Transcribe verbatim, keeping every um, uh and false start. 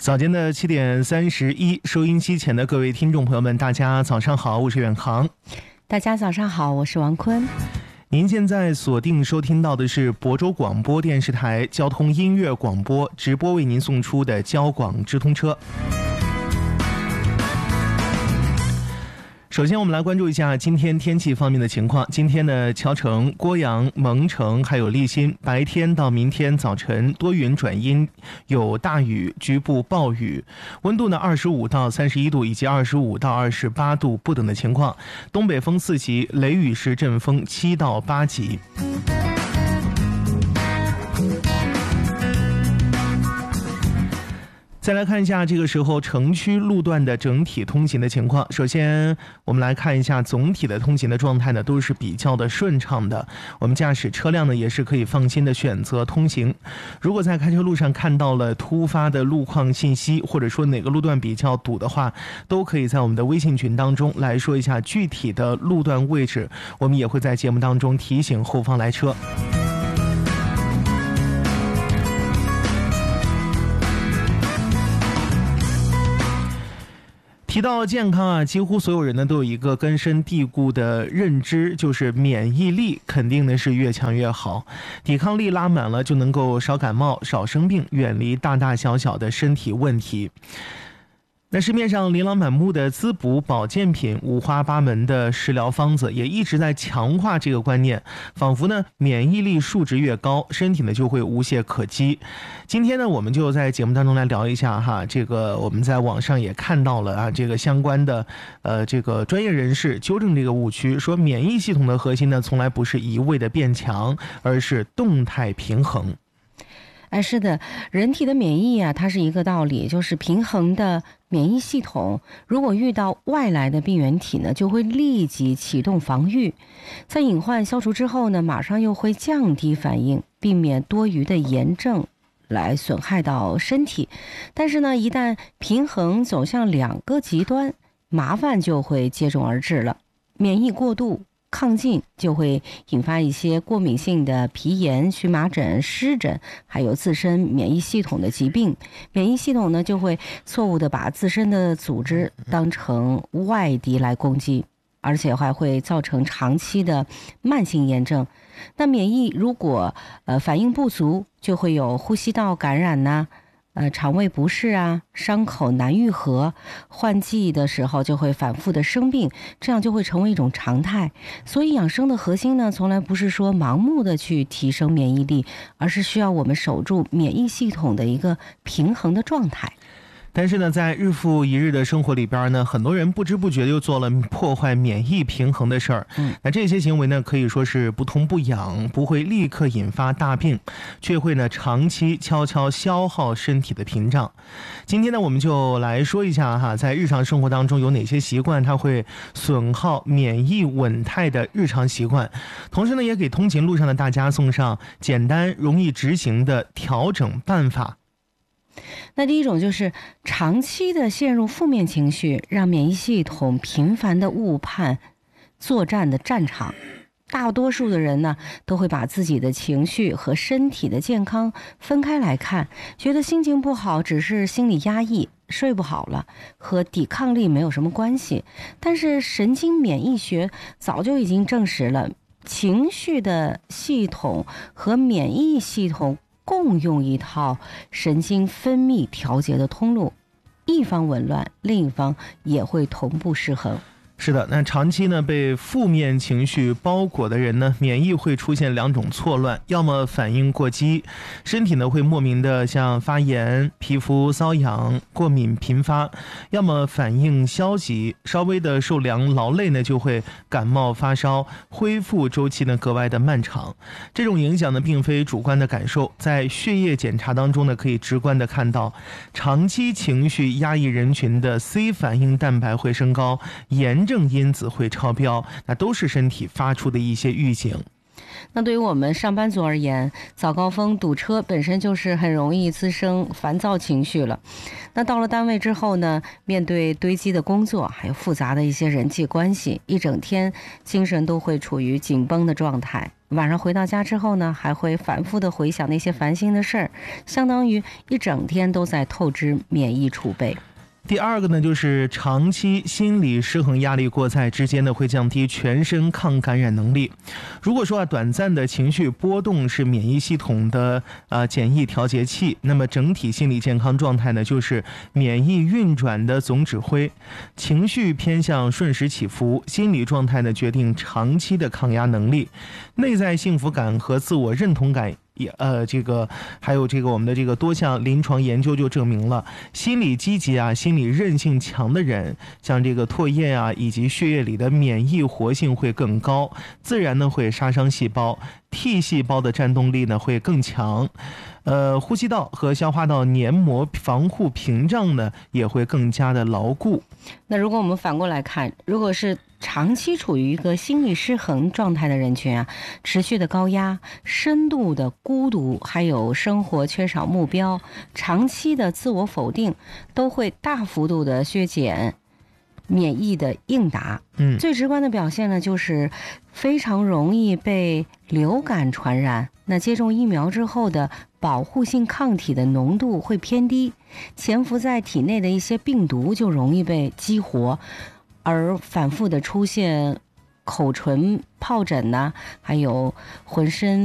早间的七点三十一，收音机前的各位听众朋友们，大家早上好，我是远航。 大家早上好，我是王坤。 您现在锁定收听到的是亳州广播电视台交通音乐广播直播为您送出的交广直通车。首先我们来关注一下今天天气方面的情况。今天的谯城、郭阳、蒙城还有利辛，白天到明天早晨多云转阴，有大雨，局部暴雨，温度呢二十五到三十一度以及二十五到二十八度不等的情况，东北风四级，雷雨时阵风七到八级。再来看一下这个时候城区路段的整体通行的情况。首先我们来看一下总体的通行的状态呢，都是比较的顺畅的，我们驾驶车辆呢也是可以放心的选择通行。如果在开车路上看到了突发的路况信息，或者说哪个路段比较堵的话，都可以在我们的微信群当中来说一下具体的路段位置，我们也会在节目当中提醒后方来车。提到健康啊，几乎所有人呢都有一个根深蒂固的认知，就是免疫力肯定呢是越强越好，抵抗力拉满了就能够少感冒、少生病，远离大大小小的身体问题。那市面上琳琅满目的滋补保健品，五花八门的食疗方子也一直在强化这个观念，仿佛呢免疫力数值越高，身体呢就会无懈可击。今天呢我们就在节目当中来聊一下哈，这个我们在网上也看到了啊，这个相关的呃这个专业人士纠正这个误区，说免疫系统的核心呢从来不是一味的变强，而是动态平衡。 哎，是的，人体的免疫啊，它是一个道理，就是平衡的免疫系统，如果遇到外来的病原体呢，就会立即启动防御，在隐患消除之后呢，马上又会降低反应，避免多余的炎症来损害到身体。但是呢，一旦平衡走向两个极端，麻烦就会接踵而至了。免疫过度亢进就会引发一些过敏性的皮炎、荨麻疹、湿疹，还有自身免疫系统的疾病。免疫系统呢就会错误的把自身的组织当成外敌来攻击，而且还会造成长期的慢性炎症。那免疫如果呃反应不足，就会有呼吸道感染呐、啊。呃，肠胃不适啊，伤口难愈合，换季的时候就会反复的生病，这样就会成为一种常态。所以养生的核心呢，从来不是说盲目的去提升免疫力，而是需要我们守住免疫系统的一个平衡的状态。 但是呢，在日复一日的生活里边呢，很多人不知不觉又做了破坏免疫平衡的事儿。嗯，那这些行为呢，可以说是不痛不痒，不会立刻引发大病，却会呢长期悄悄消耗身体的屏障。今天呢，我们就来说一下哈，在日常生活当中有哪些习惯它会损耗免疫稳态的日常习惯，同时呢，也给通勤路上的大家送上简单容易执行的调整办法。 那第一种就是长期的陷入负面情绪，让免疫系统频繁的误判作战的战场。大多数的人呢，都会把自己的情绪和身体的健康分开来看，觉得心情不好只是心理压抑，睡不好了，和抵抗力没有什么关系。但是神经免疫学早就已经证实了，情绪的系统和免疫系统共用一套神经分泌调节的通路，一方紊乱，另一方也会同步失衡。 是的，那长期呢被负面情绪包裹的人呢，免疫会出现两种错乱，要么反应过激，身体呢会莫名的像发炎、皮肤瘙痒、过敏频发，要么反应消极，稍微的受凉劳累呢就会感冒发烧，恢复周期呢格外的漫长。这种影响呢并非主观的感受，在血液检查当中呢可以直观的看到，长期情绪压抑人群的 C 反应蛋白会升高，炎症因子会超标，那都是身体发出的一些预警。 那对于我们上班族而言，早高峰堵车本身就是很容易滋生烦躁情绪了。那到了单位之后呢，面对堆积的工作，还有复杂的一些人际关系，一整天精神都会处于紧绷的状态。 晚上回到家之后呢，还会反复的回想那些烦心的事儿，相当于一整天都在透支免疫储备。 第二个呢，就是长期心理失衡、压力过载之间呢，会降低全身抗感染能力。如果说啊，短暂的情绪波动是免疫系统的呃简易调节器，那么整体心理健康状态呢，就是免疫运转的总指挥。情绪偏向瞬时起伏，心理状态呢，决定长期的抗压能力。内在幸福感和自我认同感。呃，这个还有这个我们的这个多项临床研究就证明了，心理积极啊、心理韧性强的人，像这个唾液啊以及血液里的免疫活性会更高，自然呢会杀伤细胞 ，T 细胞的战斗力呢会更强，呃，呼吸道和消化道黏膜防护屏障呢也会更加的牢固。 那如果我们反过来看，如果是长期处于一个心理失衡状态的人群啊，持续的高压、深度的孤独，还有生活缺少目标、长期的自我否定，都会大幅度的削减免疫的应答。 嗯， 最直观的表现呢，就是非常容易被流感传染。那接种疫苗之后的保护性抗体的浓度会偏低，潜伏在体内的一些病毒就容易被激活。而反复的出现口唇疱疹呐、啊，还有浑身